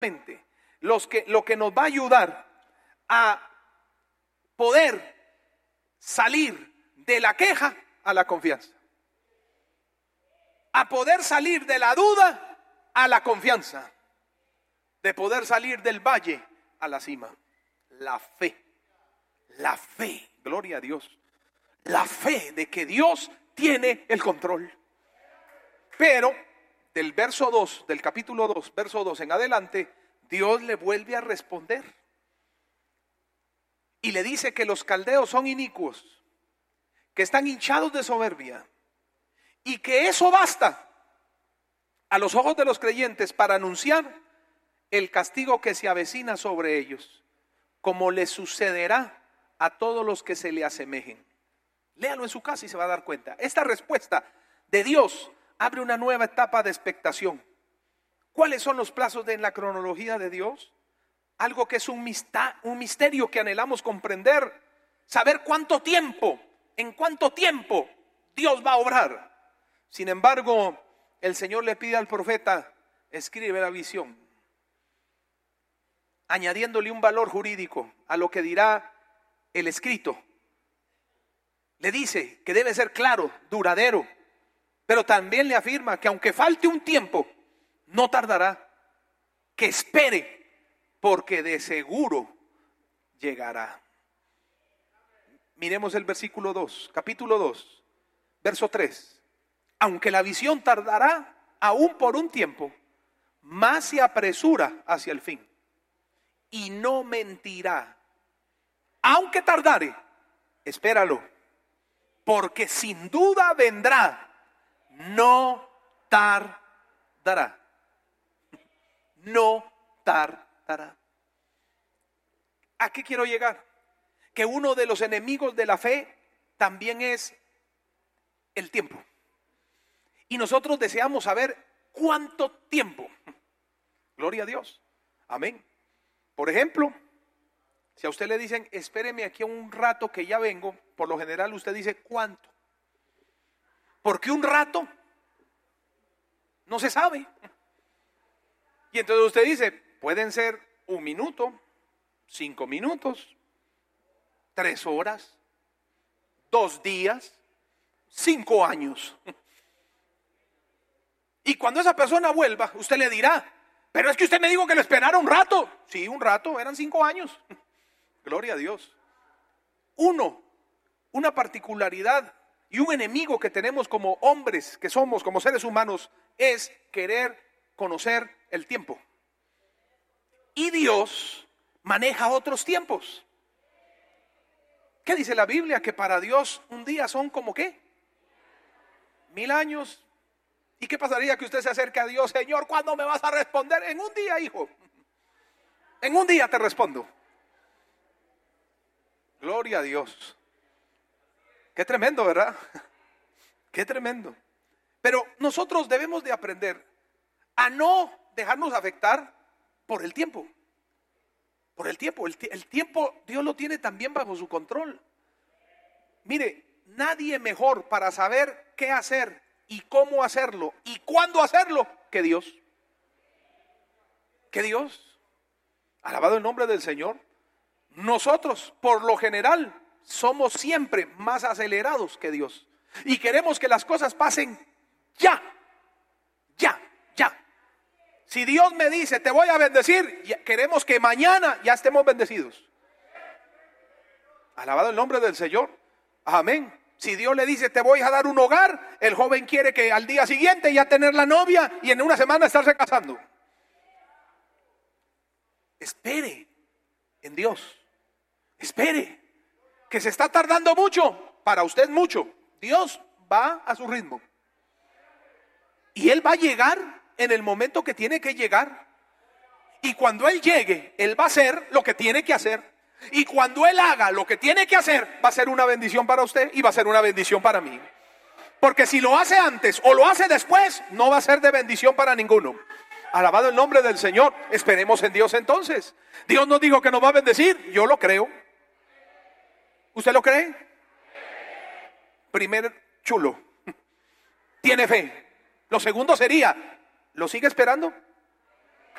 lo que nos va a ayudar a poder salir de la queja a la confianza, a poder salir de la duda a la confianza, de poder salir del valle a la cima. La fe, gloria a Dios, la fe de que Dios tiene el control. Pero del verso 2, del capítulo 2, verso 2 en adelante, Dios le vuelve a responder y le dice que los caldeos son inicuos, que están hinchados de soberbia, y que eso basta a los ojos de los creyentes para anunciar el castigo que se avecina sobre ellos, como le sucederá a todos los que se le asemejen. Léalo en su casa y se va a dar cuenta. Esta respuesta de Dios abre una nueva etapa de expectación. ¿Cuáles son los plazos en la cronología de Dios? Algo que es un misterio que anhelamos comprender, saber en cuánto tiempo Dios va a obrar. Sin embargo, el Señor le pide al profeta, escribe la visión, añadiéndole un valor jurídico a lo que dirá el escrito. Le dice que debe ser claro, duradero, pero también le afirma que aunque falte un tiempo, no tardará, que espere, porque de seguro llegará. Miremos el versículo 2, capítulo 2, verso 3. Aunque la visión tardará aún por un tiempo, más se apresura hacia el fin, y no mentirá. Aunque tardare, espéralo, porque sin duda vendrá, no tardará. No tardará. ¿A qué quiero llegar? Que uno de los enemigos de la fe también es el tiempo. Y nosotros deseamos saber cuánto tiempo. Gloria a Dios. Amén. Por ejemplo, si a usted le dicen, espéreme aquí un rato que ya vengo, por lo general usted dice, ¿cuánto? Porque un rato no se sabe. Y entonces usted dice, pueden ser 1 minuto, 5 minutos, 3 horas, 2 días, 5 años. Y cuando esa persona vuelva, usted le dirá, pero es que usted me dijo que lo esperara un rato. Sí, un rato, eran 5 años. Gloria a Dios. Una particularidad y un enemigo que tenemos como hombres, que somos como seres humanos, es querer conocer el tiempo. Y Dios maneja otros tiempos. ¿Qué dice la Biblia? Que para Dios un día son como ¿qué? 1000 años. ¿Y qué pasaría que usted se acerque a Dios? Señor, ¿cuándo me vas a responder? En un día, hijo. En un día te respondo. Gloria a Dios. Qué tremendo, ¿verdad? Qué tremendo. Pero nosotros debemos de aprender a no dejarnos afectar por el tiempo. Por el tiempo. El tiempo Dios lo tiene también bajo su control. Mire, nadie mejor para saber qué hacer y cómo hacerlo y cuándo hacerlo que Dios. Que Dios. Alabado el nombre del Señor. Nosotros, por lo general, somos siempre más acelerados que Dios. Y queremos que las cosas pasen ya. Si Dios me dice, te voy a bendecir, queremos que mañana ya estemos bendecidos. Alabado el nombre del Señor. Amén. Si Dios le dice, te voy a dar un hogar, el joven quiere que al día siguiente ya tener la novia y en una semana estarse casando. Espere en Dios. Espere, que se está tardando mucho, para usted mucho. Dios va a su ritmo. Y Él va a llegar en el momento que tiene que llegar. Y cuando Él llegue, Él va a hacer lo que tiene que hacer. Y cuando Él haga lo que tiene que hacer, va a ser una bendición para usted y va a ser una bendición para mí. Porque si lo hace antes o lo hace después, no va a ser de bendición para ninguno. Alabado el nombre del Señor. Esperemos en Dios entonces. Dios nos dijo que nos va a bendecir. Yo lo creo. ¿Usted lo cree? Primer chulo. Tiene fe. Lo segundo sería, ¿lo sigue esperando?